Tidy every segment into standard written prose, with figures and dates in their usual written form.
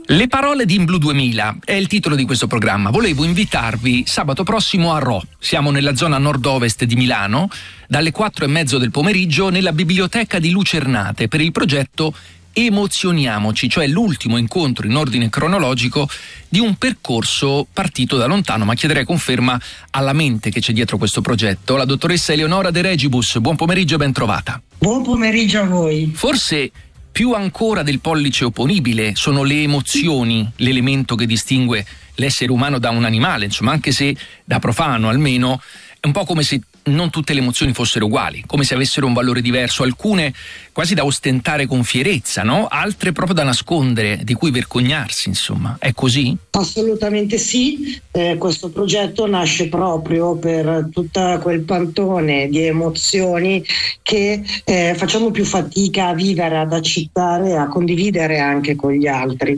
Le parole di In Blu 2000 è il titolo di questo programma. Volevo invitarvi sabato prossimo a Rho. Siamo nella zona nord-ovest di Milano, dalle 4:30 del pomeriggio nella biblioteca di Lucernate per il progetto Emozioniamoci, cioè l'ultimo incontro in ordine cronologico di un percorso partito da lontano, ma chiederei conferma alla mente che c'è dietro questo progetto. La dottoressa Eleonora De Regibus, buon pomeriggio e ben trovata. Buon pomeriggio a voi. Forse più ancora del pollice opponibile sono le emozioni l'elemento che distingue l'essere umano da un animale, insomma, anche se da profano almeno è un po' come se non tutte le emozioni fossero uguali, come se avessero un valore diverso, alcune quasi da ostentare con fierezza, no? Altre proprio da nascondere, di cui vergognarsi, insomma. È così? Assolutamente sì, questo progetto nasce proprio per tutto quel pantone di emozioni che facciamo più fatica a vivere, ad accettare, a condividere anche con gli altri.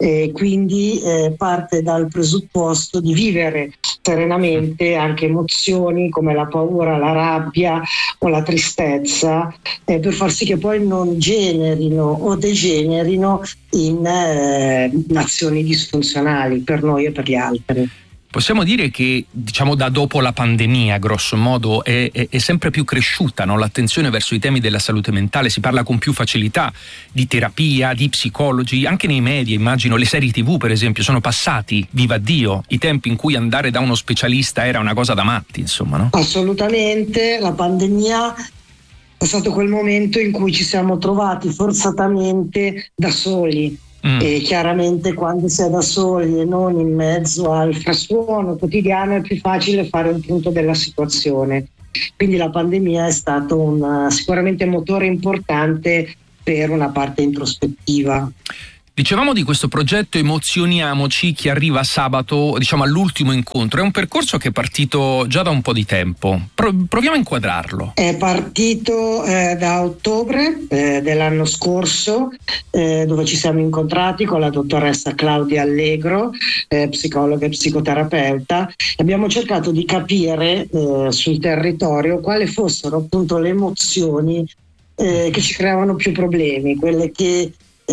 Quindi parte dal presupposto di vivere serenamente anche emozioni come la paura, la rabbia o la tristezza, per far sì che poi non generino o degenerino in azioni disfunzionali per noi e per gli altri. Possiamo dire che, diciamo, da dopo la pandemia, grosso modo, è sempre più cresciuta, no? L'attenzione verso i temi della salute mentale. Si parla con più facilità di terapia, di psicologi, anche nei media, immagino. Le serie TV, per esempio, sono passati, viva Dio, i tempi in cui andare da uno specialista era una cosa da matti, insomma, no? Assolutamente, la pandemia è stato quel momento in cui ci siamo trovati forzatamente da soli. E chiaramente quando si è da soli e non in mezzo al frastuono quotidiano è più facile fare un punto della situazione. Quindi la pandemia è stato sicuramente un motore importante per una parte introspettiva. Dicevamo di questo progetto Emozioniamoci che arriva sabato, diciamo, all'ultimo incontro. È un percorso che è partito già da un po' di tempo. Proviamo a inquadrarlo. È partito da ottobre dell'anno scorso, dove ci siamo incontrati con la dottoressa Claudia Allegro, psicologa e psicoterapeuta. Abbiamo cercato di capire sul territorio quali fossero appunto le emozioni che ci creavano più problemi, quelle che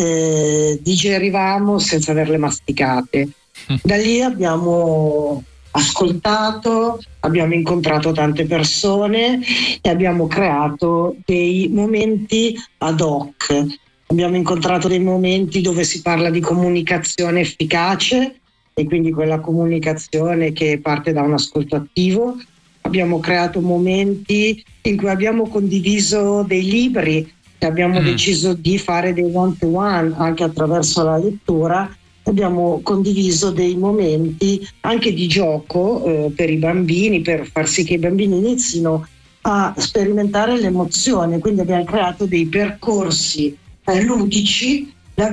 digerivamo senza averle masticate. Da lì abbiamo ascoltato, abbiamo incontrato tante persone e abbiamo creato dei momenti ad hoc. Abbiamo incontrato dei momenti dove si parla di comunicazione efficace e quindi quella comunicazione che parte da un ascolto attivo. Abbiamo creato momenti in cui abbiamo condiviso dei libri. Abbiamo deciso di fare dei one-to-one anche attraverso la lettura. Abbiamo condiviso dei momenti anche di gioco per i bambini, per far sì che i bambini inizino a sperimentare l'emozione. Quindi abbiamo creato dei percorsi ludici da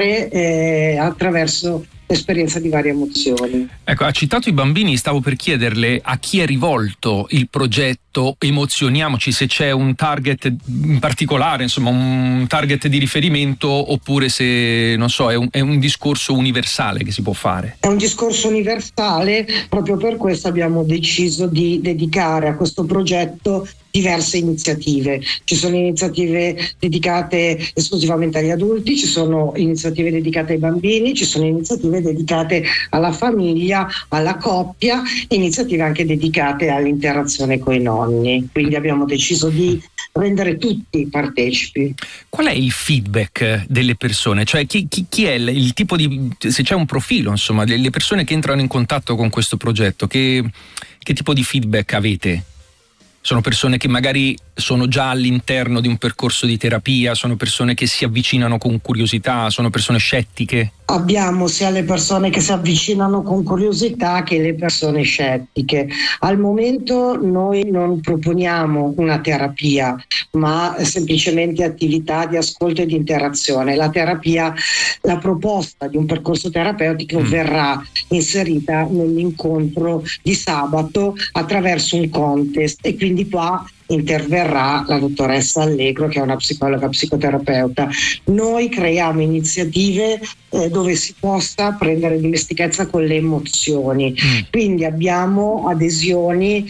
vivere attraverso l'esperienza di varie emozioni. Ecco, ha citato i bambini, stavo per chiederle a chi è rivolto il progetto Emozioniamoci, se c'è un target in particolare, insomma un target di riferimento, oppure se, non so, è un discorso universale che si può fare. È un discorso universale, proprio per questo abbiamo deciso di dedicare a questo progetto diverse iniziative. Ci sono iniziative dedicate esclusivamente agli adulti, ci sono iniziative dedicate ai bambini, ci sono iniziative dedicate alla famiglia, alla coppia, e iniziative anche dedicate all'interazione con i nonni. Quindi abbiamo deciso di rendere tutti partecipi. Qual è il feedback delle persone? Cioè chi è il tipo di, se c'è un profilo, insomma, delle persone che entrano in contatto con questo progetto, che tipo di feedback avete? Sono persone che magari sono già all'interno di un percorso di terapia, sono persone che si avvicinano con curiosità, sono persone scettiche? Abbiamo sia le persone che si avvicinano con curiosità che le persone scettiche. Al momento noi non proponiamo una terapia, ma semplicemente attività di ascolto e di interazione. La terapia, la proposta di un percorso terapeutico verrà inserita nell'incontro di sabato attraverso un contest, e quindi qua interverrà la dottoressa Allegro, che è una psicologa psicoterapeuta. Noi creiamo iniziative dove si possa prendere dimestichezza con le emozioni, quindi abbiamo adesioni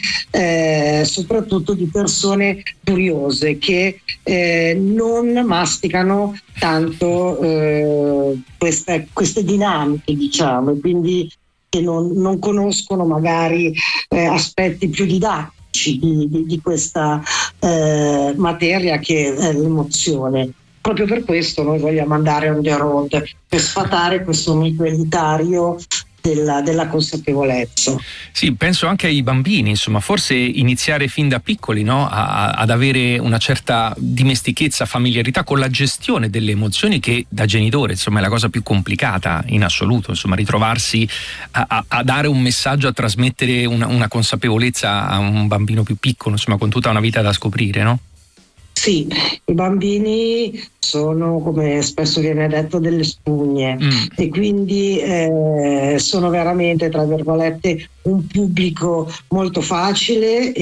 soprattutto di persone curiose che non masticano tanto queste dinamiche, diciamo, e quindi che non conoscono magari aspetti più didattici di questa materia che è l'emozione. Proprio per questo noi vogliamo andare on the road, per sfatare questo mito elitario della consapevolezza. Sì, penso anche ai bambini, insomma, forse iniziare fin da piccoli, no? Ad avere una certa dimestichezza, familiarità con la gestione delle emozioni, che da genitore, insomma, è la cosa più complicata in assoluto, insomma, ritrovarsi a dare un messaggio, a trasmettere una consapevolezza a un bambino più piccolo, insomma, con tutta una vita da scoprire, no? Sì, i bambini sono, come spesso viene detto, delle spugne e quindi sono veramente, tra virgolette, un pubblico molto facile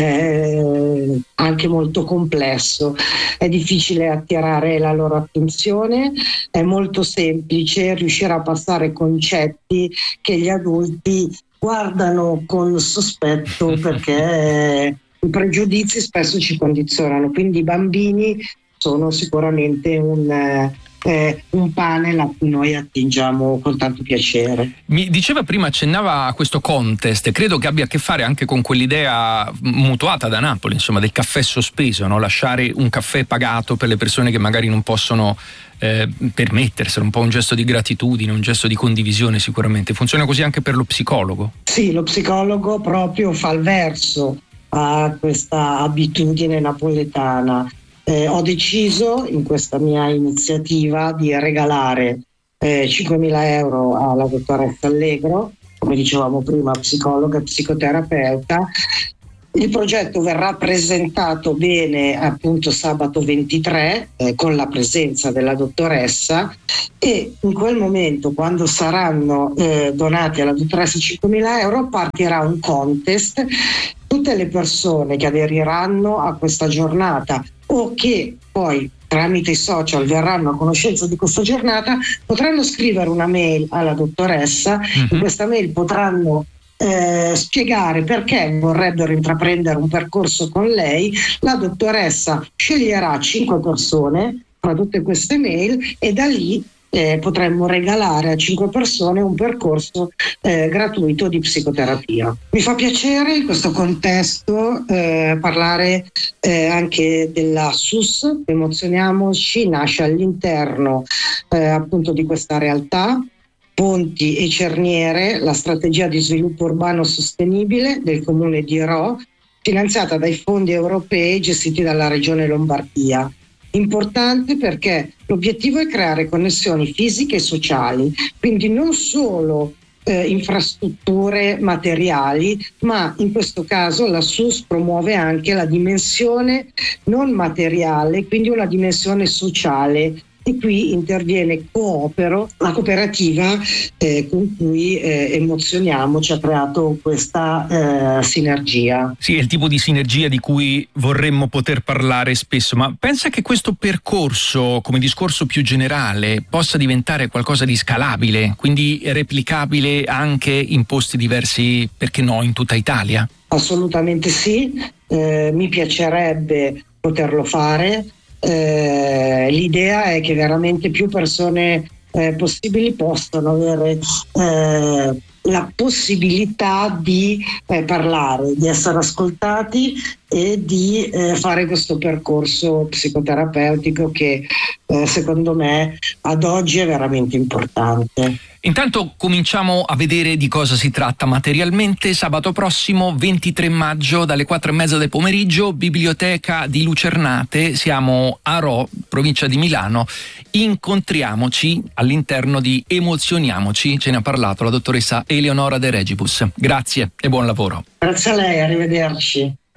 e anche molto complesso. È difficile attirare la loro attenzione, è molto semplice riuscire a passare concetti che gli adulti guardano con sospetto perché i pregiudizi spesso ci condizionano, quindi i bambini sono sicuramente un panel a cui noi attingiamo con tanto piacere. Mi diceva prima, accennava a questo contest, credo che abbia a che fare anche con quell'idea mutuata da Napoli, insomma, del caffè sospeso, no? Lasciare un caffè pagato per le persone che magari non possono permetterselo, un po' un gesto di gratitudine, un gesto di condivisione. Sicuramente funziona così anche per lo psicologo. Sì, lo psicologo proprio fa il verso a questa abitudine napoletana. Ho deciso in questa mia iniziativa di regalare 5.000 euro alla dottoressa Allegro, come dicevamo prima, psicologa e psicoterapeuta. Il progetto verrà presentato bene appunto sabato 23 con la presenza della dottoressa, e in quel momento, quando saranno donati alla dottoressa 5.000 euro, partirà un contest. Tutte le persone che aderiranno a questa giornata o che poi tramite i social verranno a conoscenza di questa giornata potranno scrivere una mail alla dottoressa. In questa mail potranno spiegare perché vorrebbero intraprendere un percorso con lei. La dottoressa sceglierà 5 persone tra tutte queste mail e da lì potremmo regalare a 5 persone un percorso gratuito di psicoterapia. Mi fa piacere in questo contesto parlare anche della SUS. Emozioniamoci nasce all'interno appunto di questa realtà. Ponti e Cerniere, la strategia di sviluppo urbano sostenibile del comune di Rho, finanziata dai fondi europei gestiti dalla regione Lombardia. Importante perché l'obiettivo è creare connessioni fisiche e sociali, quindi non solo infrastrutture materiali, ma in questo caso la SUS promuove anche la dimensione non materiale, quindi una dimensione sociale. E qui interviene Coopero, la cooperativa con cui Emozioniamoci ha creato questa sinergia. Sì, è il tipo di sinergia di cui vorremmo poter parlare spesso, ma pensa che questo percorso, come discorso più generale, possa diventare qualcosa di scalabile, quindi replicabile anche in posti diversi, perché no, in tutta Italia? Assolutamente sì, mi piacerebbe poterlo fare. L'idea è che veramente più persone possibili possano avere la possibilità di parlare, di essere ascoltati e di fare questo percorso psicoterapeutico che secondo me ad oggi è veramente importante. Intanto cominciamo a vedere di cosa si tratta materialmente. Sabato prossimo 23 maggio dalle 4:30 del pomeriggio, Biblioteca di Lucernate, siamo a Rho, provincia di Milano. Incontriamoci all'interno di Emozioniamoci, ce ne ha parlato la dottoressa Eleonora De Regibus. Grazie e buon lavoro. Grazie a lei, arrivederci.